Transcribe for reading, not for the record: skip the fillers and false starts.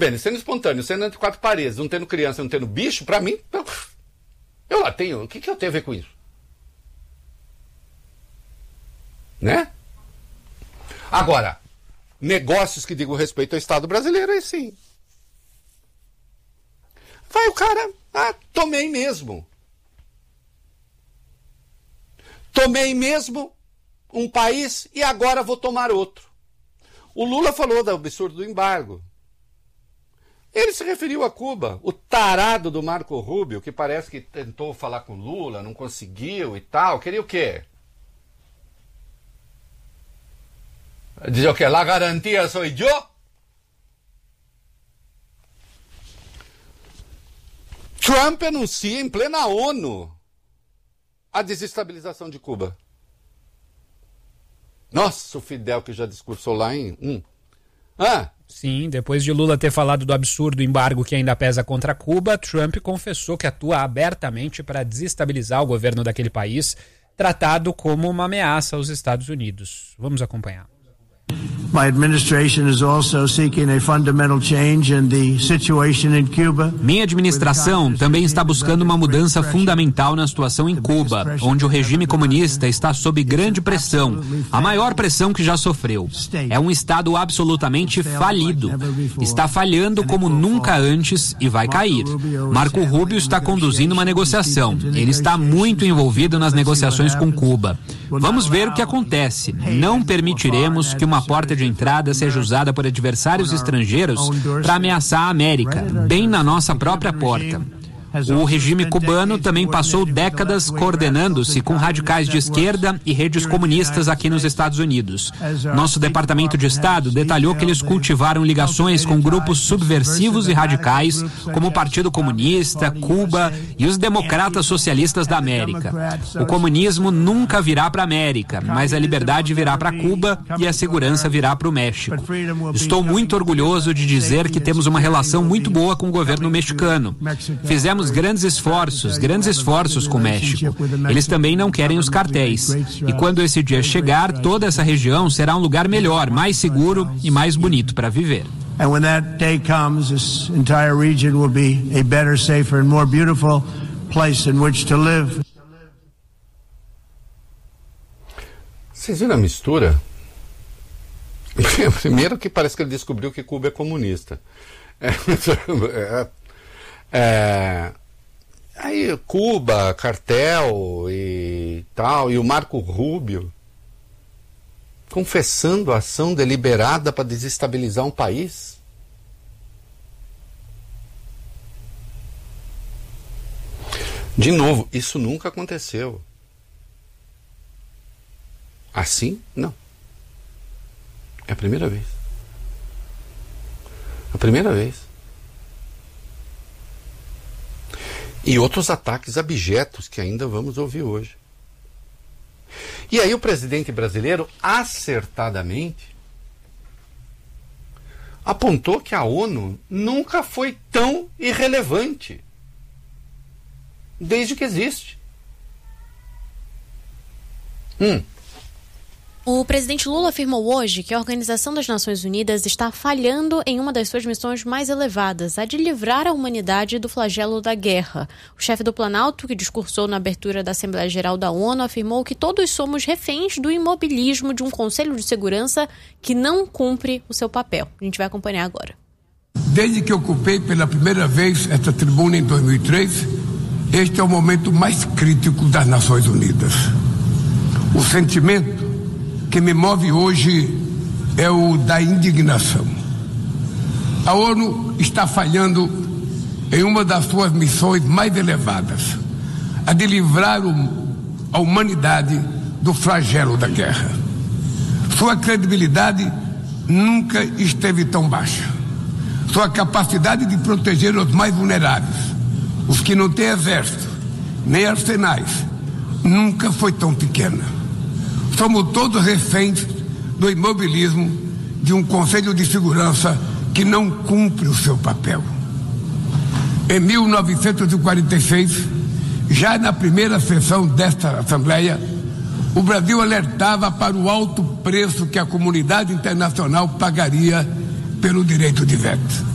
bem, sendo espontâneo, sendo entre quatro paredes, não tendo criança, não tendo bicho, pra mim, eu lá tenho. O que eu tenho a ver com isso? Né? Agora, negócios que digam respeito ao Estado brasileiro, aí sim. Vai o cara, tomei mesmo. Tomei mesmo um país e agora vou tomar outro. O Lula falou do absurdo do embargo. Ele se referiu a Cuba. O tarado do Marco Rubio, que parece que tentou falar com o Lula, não conseguiu e tal, queria o quê? Dizer o quê? La garantia sou eu? Trump anuncia em plena ONU a desestabilização de Cuba. Nossa, o Fidel que já discursou lá em... Sim, depois de Lula ter falado do absurdo embargo que ainda pesa contra Cuba, Trump confessou que atua abertamente para desestabilizar o governo daquele país, tratado como uma ameaça aos Estados Unidos. Vamos acompanhar. My administration is also seeking a fundamental change in the situation in Cuba. Minha administração também está buscando uma mudança fundamental na situação em Cuba, onde o regime comunista está sob grande pressão, a maior pressão que já sofreu. É um estado absolutamente falido. Está falhando como nunca antes e vai cair. Marco Rubio está conduzindo uma negociação. Ele está muito envolvido nas negociações com Cuba. Vamos ver o que acontece. Não permitiremos que uma porta de entrada seja usada por adversários estrangeiros para ameaçar a América, bem na nossa própria porta. O regime cubano também passou décadas coordenando-se com radicais de esquerda e redes comunistas aqui nos Estados Unidos. Nosso Departamento de Estado detalhou que eles cultivaram ligações com grupos subversivos e radicais, como o Partido Comunista, Cuba e os Democratas Socialistas da América. O comunismo nunca virá para a América, mas a liberdade virá para Cuba e a segurança virá para o México. Estou muito orgulhoso de dizer que temos uma relação muito boa com o governo mexicano. Fizemos grandes esforços com o México. Eles também não querem os cartéis. E quando esse dia chegar, toda essa região será um lugar melhor, mais seguro e mais bonito para viver. And when that day comes, this entire region will be a better, safer and more beautiful place in which to live. Vocês viram a mistura? Primeiro que parece que ele descobriu que Cuba é comunista. Aí Cuba, cartel e tal, e o Marco Rubio confessando a ação deliberada para desestabilizar um país. De novo, isso nunca aconteceu. Assim, não. É a primeira vez. A primeira vez. E outros ataques abjetos que ainda vamos ouvir hoje. E aí o presidente brasileiro, acertadamente, apontou que a ONU nunca foi tão irrelevante desde que existe. O presidente Lula afirmou hoje que a Organização das Nações Unidas está falhando em uma das suas missões mais elevadas, a de livrar a humanidade do flagelo da guerra. O chefe do Planalto, que discursou na abertura da Assembleia Geral da ONU, afirmou que todos somos reféns do imobilismo de um Conselho de Segurança que não cumpre o seu papel. A gente vai acompanhar agora. Desde que ocupei pela primeira vez esta tribuna em 2003, este é o momento mais crítico das Nações Unidas. O sentimento que me move hoje é o da indignação. A ONU está falhando em uma das suas missões mais elevadas, a de livrar a humanidade do flagelo da guerra. Sua credibilidade nunca esteve tão baixa. Sua capacidade de proteger os mais vulneráveis, os que não têm exército, nem arsenais, nunca foi tão pequena. Somos todos reféns do imobilismo de um Conselho de Segurança que não cumpre o seu papel. Em 1946, já na primeira sessão desta Assembleia, o Brasil alertava para o alto preço que a comunidade internacional pagaria pelo direito de veto.